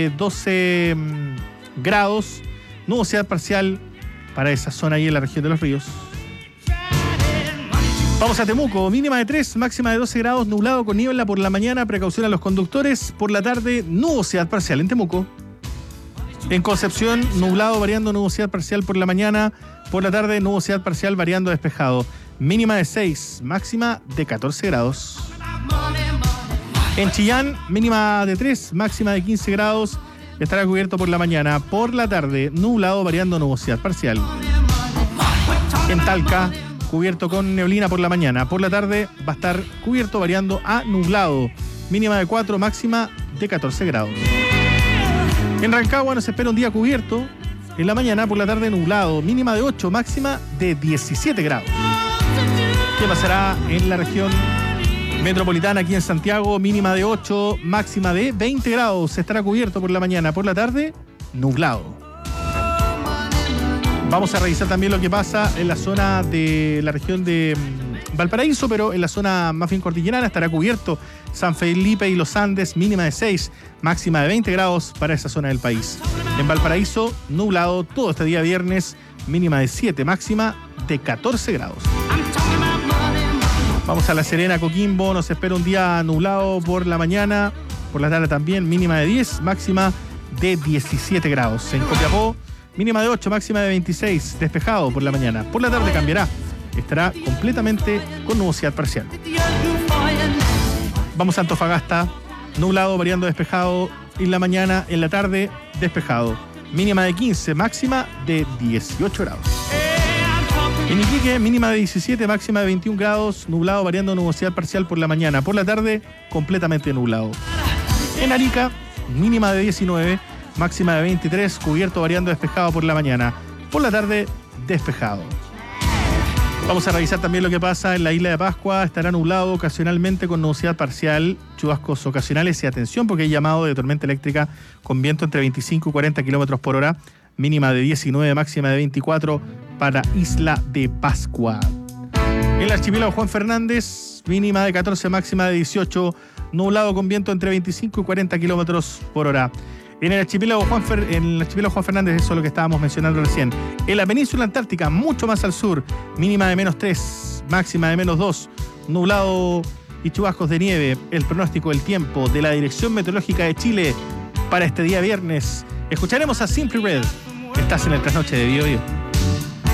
12 grados, nubosidad parcial para esa zona ahí en la región de Los Ríos. Vamos a Temuco, mínima de 3, máxima de 12 grados, nublado con niebla por la mañana, precaución a los conductores. Por la tarde, nubosidad parcial en Temuco. En Concepción, nublado variando nubosidad parcial por la mañana, por la tarde nubosidad parcial variando despejado. Mínima de 6, máxima de 14 grados. En Chillán, mínima de 3, máxima de 15 grados, estará cubierto por la mañana. Por la tarde, nublado variando nubosidad parcial. En Talca, cubierto con neblina por la mañana. Por la tarde va a estar cubierto variando a nublado. Mínima de 4, máxima de 14 grados. En Rancagua nos espera un día cubierto. En la mañana, por la tarde nublado. Mínima de 8, máxima de 17 grados. ¿Qué pasará en la región metropolitana aquí en Santiago? Mínima de 8, máxima de 20 grados. Estará cubierto por la mañana. Por la tarde, nublado. Vamos a revisar también lo que pasa en la zona de la región de Valparaíso, pero en la zona más bien cordillerana estará cubierto San Felipe y los Andes, mínima de 6, máxima de 20 grados para esa zona del país. En Valparaíso, nublado todo este día viernes, mínima de 7, máxima de 14 grados. Vamos a La Serena, Coquimbo, nos espera un día nublado por la mañana, por la tarde también, mínima de 10, máxima de 17 grados. En Copiapó, mínima de 8, máxima de 26, despejado por la mañana. Por la tarde cambiará, estará completamente con nubosidad parcial. Vamos a Antofagasta, nublado, variando despejado en la mañana, en la tarde, despejado. Mínima de 15, máxima de 18 grados. En Iquique, mínima de 17, máxima de 21 grados, nublado, variando nubosidad parcial por la mañana. Por la tarde, completamente nublado. En Arica, mínima de 19, máxima de 23, cubierto variando despejado por la mañana. Por la tarde, despejado. Vamos a revisar también lo que pasa en la isla de Pascua. Estará nublado ocasionalmente con nubosidad parcial, chubascos ocasionales y atención porque hay llamado de tormenta eléctrica con viento entre 25 y 40 kilómetros por hora. Mínima de 19, máxima de 24 para Isla de Pascua. En el archipiélago Juan Fernández, mínima de 14, máxima de 18, nublado con viento entre 25 y 40 kilómetros por hora. En el archipiélago Juan Fernández, eso es lo que estábamos mencionando recién. En la península antártica, mucho más al sur, mínima de menos 3, máxima de menos 2, nublado y chubascos de nieve. El pronóstico del tiempo de la Dirección Meteorológica de Chile para este día viernes. Escucharemos a Simply Red. Estás en el Trasnoche de Bio Bio.